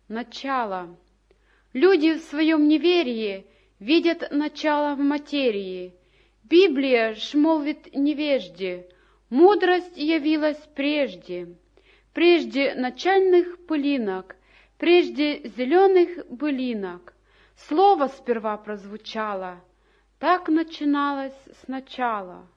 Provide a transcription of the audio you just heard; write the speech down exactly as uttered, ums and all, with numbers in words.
Начало. Люди в своем неверии видят начало в материи. Библия ж молвит невежде, мудрость явилась прежде. Прежде начальных пылинок, прежде зеленых былинок. Слово сперва прозвучало, так начиналось сначала.